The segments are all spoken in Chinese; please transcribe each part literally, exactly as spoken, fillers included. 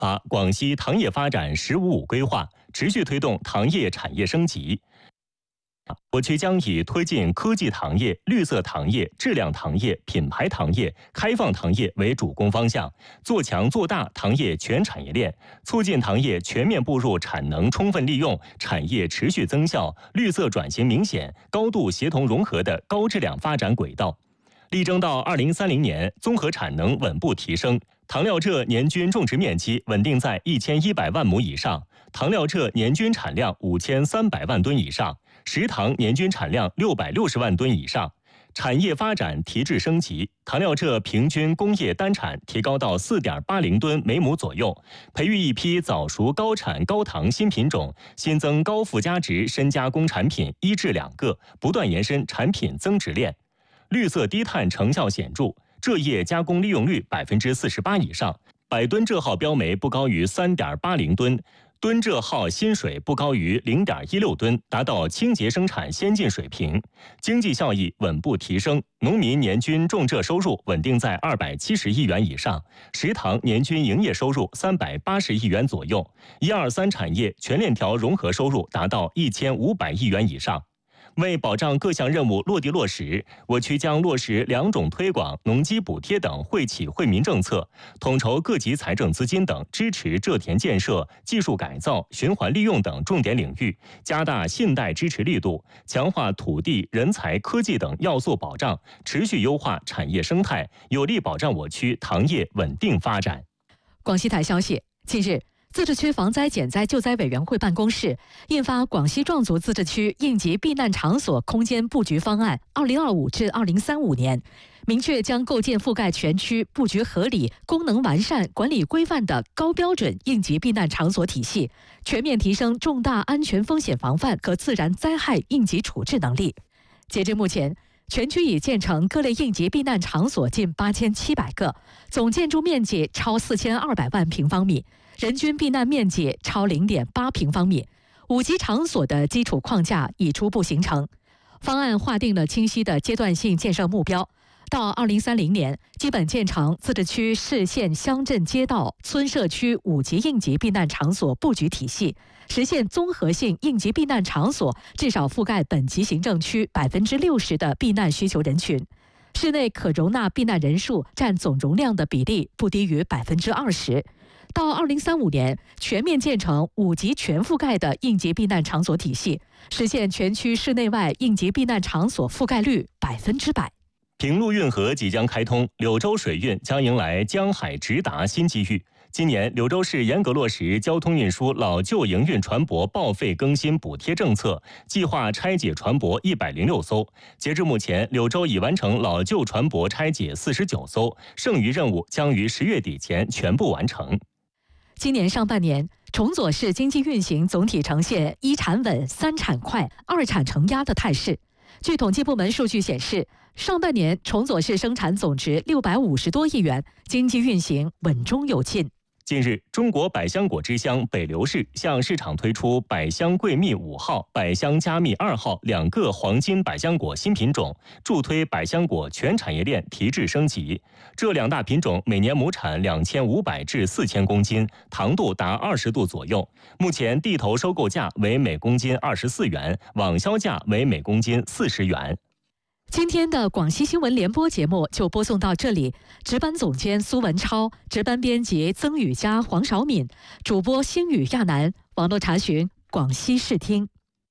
发广西糖业发展“十五五”规划，持续推动糖业产业升级。我区将以推进科技糖业、绿色糖业、质量糖业、品牌糖业、开放糖业为主攻方向，做强做大糖业全产业链，促进糖业全面步入产能充分利用、产业持续增效、绿色转型明显、高度协同融合的高质量发展轨道。力争到二零三零年，综合产能稳步提升，糖料蔗年均种植面积稳定在一千一百万亩以上，糖料蔗年均产量五千三百万吨以上，食糖年均产量六百六十万吨以上。产业发展提质升级，糖料蔗平均工业单产提高到 四点八零吨每亩左右，培育一批早熟高产高糖新品种，新增高附加值深加工产品一至两个，不断延伸产品增值链。绿色低碳成效显著，蔗叶加工利用率百分之四十八以上，百吨蔗号标煤不高于 三点八零吨，吨蔗号薪水不高于 零点一六吨，达到清洁生产先进水平，经济效益稳步提升，农民年均种蔗收入稳定在二百七十亿元以上，食糖年均营业收入三百八十亿元左右，一二三产业全链条融合收入达到一千五百亿元以上。为保障各项任务落地落实，我区将落实两种推广、农机补贴等惠企惠民政策，统筹各级财政资金等，支持蔗田建设、技术改造、循环利用等重点领域，加大信贷支持力度，强化土地、人才、科技等要素保障，持续优化产业生态，有力保障我区糖业稳定发展。 广西台消息，近日，自治区防灾减灾救灾委员会办公室印发《广西壮族自治区应急避难场所空间布局方案（二零二五至二零三五年）》，明确将构建覆盖全区、布局合理、功能完善、管理规范的高标准应急避难场所体系，全面提升重大安全风险防范和自然灾害应急处置能力。截至目前，全区已建成各类应急避难场所近八千七百个，总建筑面积超四千二百万平方米，人均避难面积超 零点八平方米。五级场所的基础框架已初步形成。方案划定了清晰的阶段性建设目标，到二零三零年，基本建成自治区市县乡镇街道村社区五级应急避难场所布局体系，实现综合性应急避难场所至少覆盖本级行政区百分之六十的避难需求人群，室内可容纳避难人数占总容量的比例不低于百分之二十。到二零三五年，全面建成五级全覆盖的应急避难场所体系，实现全区室内外应急避难场所覆盖率百分之百。 平陆运河即将开通，柳州水运将迎来江海直达新机遇。今年，柳州市严格落实交通运输老旧营运船舶报废更新补贴政策，计划拆解船舶一百零六艘。截至目前，柳州已完成老旧船舶拆解四十九艘，剩余任务将于十月底前全部完成。 今年上半年，崇左市经济运行总体呈现一产稳、三产快、二产承压的态势。据统计部门数据显示，上半年崇左市生产总值六百五十多亿元，经济运行稳中有进。 近日，中国百香果之乡北流市向市场推出百香桂蜜五号、百香加蜜二号两个黄金百香果新品种，助推百香果全产业链提质升级。这两大品种每年亩产两千五百至四千公斤，糖度达二十度左右。目前地头收购价为每公斤二十四元，网销价为每公斤四十元。 今天的广西新闻联播节目就播送到这里，值班总监苏文超，值班编辑曾雨佳、黄少敏，主播星宇、亚楠。网络查询广西视听。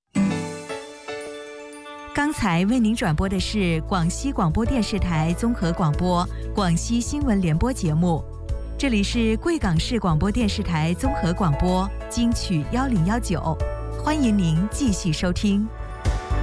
刚才为您转播的是广西广播电视台综合广播广西新闻联播节目，这里是贵港市广播电视台综合广播金曲幺零幺九，欢迎您继续收听。